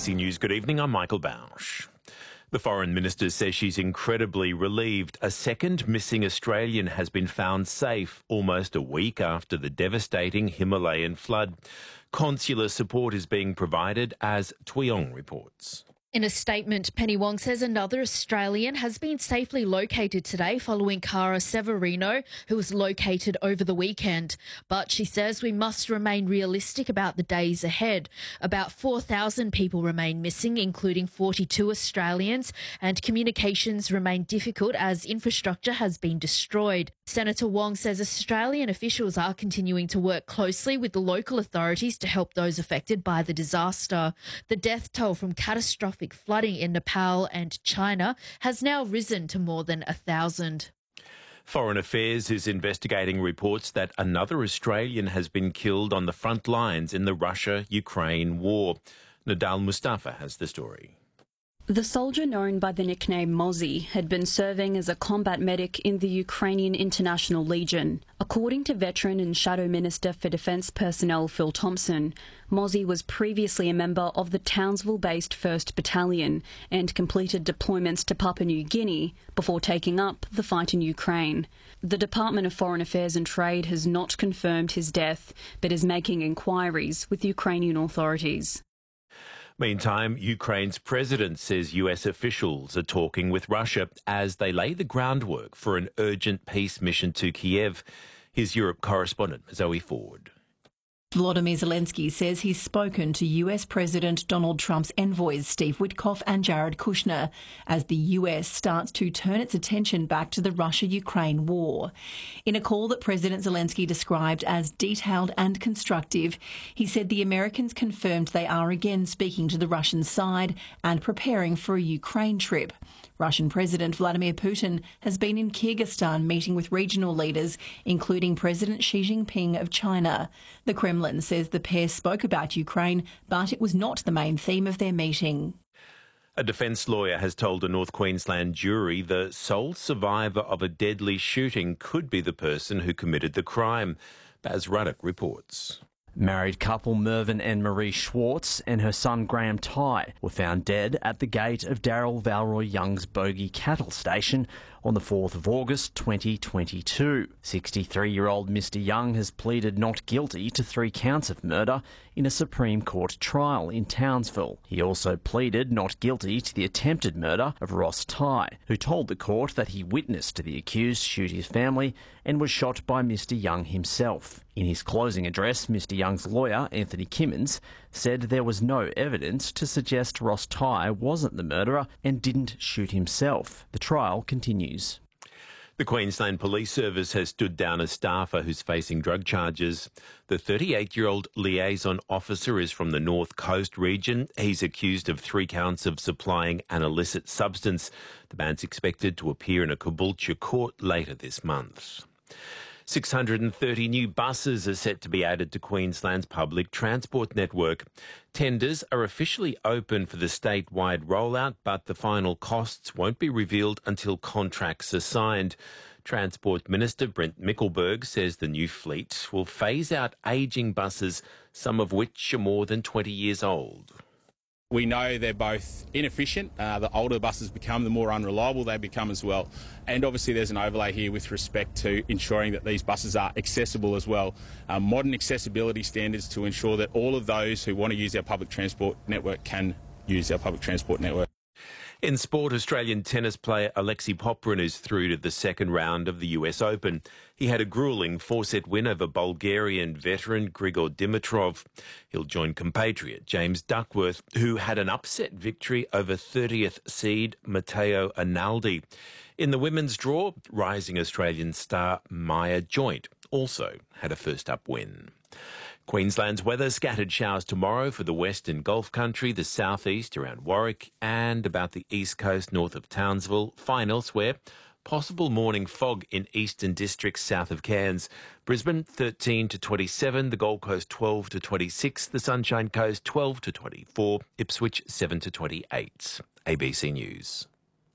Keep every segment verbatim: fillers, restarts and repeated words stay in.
C News, good evening. I'm Michael Bausch. The Foreign Minister says she's incredibly relieved a second missing Australian has been found safe almost a week after the devastating Himalayan flood. Consular support is being provided, as Tuyong reports. In a statement, Penny Wong says another Australian has been safely located today following Cara Severino, who was located over the weekend. But she says we must remain realistic about the days ahead. About four thousand people remain missing, including forty-two Australians, and communications remain difficult as infrastructure has been destroyed. Senator Wong says Australian officials are continuing to work closely with the local authorities to help those affected by the disaster. The death toll from catastrophic flooding in Nepal and China has now risen to more than a thousand. Foreign Affairs is investigating reports that another Australian has been killed on the front lines in the Russia-Ukraine war. Nadal Mustafa has the story. The soldier known by the nickname Mozzie had been serving as a combat medic in the Ukrainian International Legion. According to veteran and Shadow Minister for Defence Personnel Phil Thompson, Mozzie was previously a member of the Townsville-based first Battalion and completed deployments to Papua New Guinea before taking up the fight in Ukraine. The Department of Foreign Affairs and Trade has not confirmed his death, but is making inquiries with Ukrainian authorities. Meantime, Ukraine's president says U S officials are talking with Russia as they lay the groundwork for an urgent peace mission to Kiev. Here's Europe correspondent Zoe Ford. Volodymyr Zelensky says he's spoken to U S President Donald Trump's envoys Steve Witkoff and Jared Kushner as the U S starts to turn its attention back to the Russia-Ukraine war. In a call that President Zelensky described as detailed and constructive, he said the Americans confirmed they are again speaking to the Russian side and preparing for a Ukraine trip. Russian President Vladimir Putin has been in Kyrgyzstan meeting with regional leaders, including President Xi Jinping of China. The Kremlin says the pair spoke about Ukraine, but it was not the main theme of their meeting. A defence lawyer has told a North Queensland jury the sole survivor of a deadly shooting could be the person who committed the crime. Baz Ruddock reports. Married couple Mervyn and Marie Schwartz and her son Graham Tighe were found dead at the gate of Daryl Valroy Young's Bogey Cattle Station on the fourth of August twenty twenty-two. sixty-three-year-old Mister Young has pleaded not guilty to three counts of murder in a Supreme Court trial in Townsville. He also pleaded not guilty to the attempted murder of Ross Tighe, who told the court that he witnessed the accused shoot his family and was shot by Mister Young himself. In his closing address, Mister Young's lawyer, Anthony Kimmins, said there was no evidence to suggest Ross Tighe wasn't the murderer and didn't shoot himself. The trial continues. The Queensland Police Service has stood down a staffer who's facing drug charges. The thirty-eight-year-old liaison officer is from the North Coast region. He's accused of three counts of supplying an illicit substance. The man's expected to appear in a Caboolture court later this month. six hundred thirty new buses are set to be added to Queensland's public transport network. Tenders are officially open for the statewide rollout, but the final costs won't be revealed until contracts are signed. Transport Minister Brent Mickelberg says the new fleet will phase out ageing buses, some of which are more than twenty years old. We know they're both inefficient. Uh, the older buses become, the more unreliable they become as well. And obviously there's an overlay here with respect to ensuring that these buses are accessible as well. Uh, modern accessibility standards to ensure that all of those who want to use our public transport network can use our public transport network. In sport, Australian tennis player Alexei Popyrin is through to the second round of the U S Open. He had a gruelling four-set win over Bulgarian veteran Grigor Dimitrov. He'll join compatriot James Duckworth, who had an upset victory over thirtieth seed Matteo Analdi. In the women's draw, rising Australian star Maya Joint also had a first-up win. Queensland's weather, scattered showers tomorrow for the western Gulf country, the southeast around Warwick and about the east coast north of Townsville. Fine elsewhere. Possible morning fog in eastern districts south of Cairns. Brisbane thirteen to twenty-seven, the Gold Coast twelve to twenty-six, the Sunshine Coast twelve to twenty-four, Ipswich seven to twenty-eight. A B C News.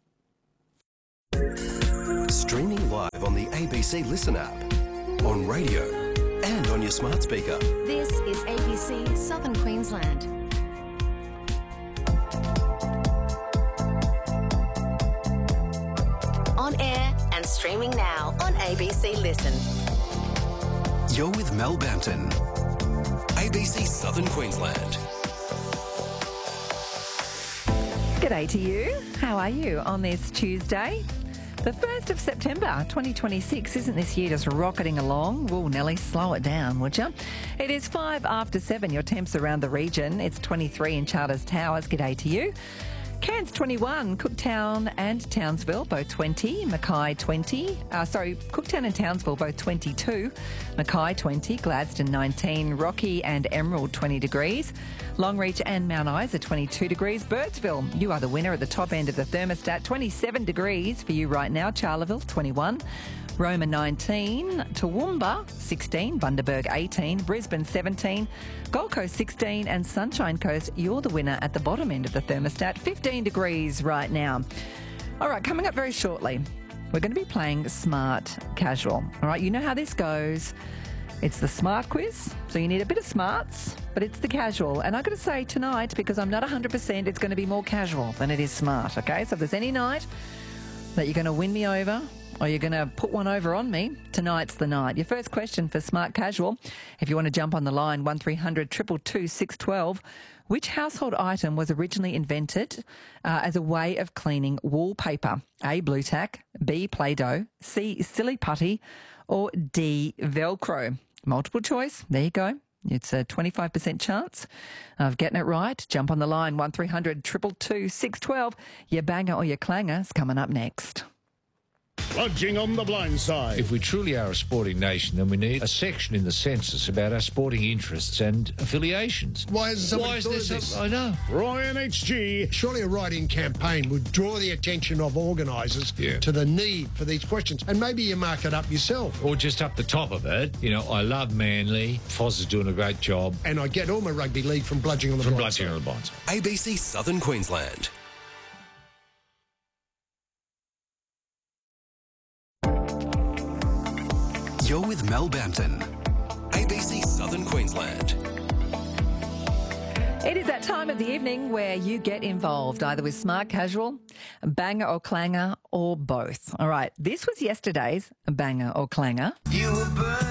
Streaming live on the A B C Listen app, on radio and on your smart speaker. This is A B C Southern Queensland. Streaming now on A B C Listen. You're with Mel Bampton, A B C Southern Queensland. G'day to you. How are you on this Tuesday? The first of September twenty twenty-six. Isn't this year just rocketing along? Well, Nelly, slow it down, would you? It is five after seven. Your temps around the region. It's twenty-three in Charters Towers. G'day to you. Cairns twenty-one, Cooktown and Townsville both twenty, Mackay twenty, uh, sorry, Cooktown and Townsville both twenty-two, Mackay twenty, Gladstone nineteen, Rocky and Emerald twenty degrees, Longreach and Mount Isa twenty-two degrees, Birdsville, you are the winner at the top end of the thermostat, twenty-seven degrees for you right now, Charleville twenty-one, Roma nineteen, Toowoomba sixteen, Bundaberg eighteen, Brisbane seventeen, Gold Coast sixteen and Sunshine Coast, you're the winner at the bottom end of the thermostat, fifteen degrees right now. All right, coming up very shortly, we're going to be playing Smart Casual. All right, you know how this goes. It's the smart quiz, so you need a bit of smarts, but it's the casual. And I've got to say tonight, because I'm not one hundred percent, it's going to be more casual than it is smart, okay? So if there's any night that you're going to win me over, or you're going to put one over on me, tonight's the night. Your first question for Smart Casual, if you want to jump on the line, one three hundred two two two six one two. Which household item was originally invented uh, as a way of cleaning wallpaper? A, blue tack, B, Play-Doh, C, silly putty, or D, Velcro? Multiple choice. There you go. It's a twenty-five percent chance of getting it right. Jump on the line, one three hundred two two two six one two. Your banger or your clanger is coming up next. Lodging on the blind side. If we truly are a sporting nation, then we need a section in the census about our sporting interests and affiliations. Why isn't somebody Why is thought there of some, this? I know. Ryan H G. Surely a write-in campaign would draw the attention of organisers Yeah. to the need for these questions. And maybe you mark it up yourself. Or just up the top of it, you know, I love Manly. Foz is doing a great job. And I get all my rugby league from bludging on the From blind Bludgeon side. on the Blind Side. A B C Southern Queensland. You're with Mel Bampton, A B C Southern Queensland. It is that time of the evening where you get involved, either with Smart Casual, Banger or Clanger, or both. All right, this was yesterday's Banger or Clanger. You were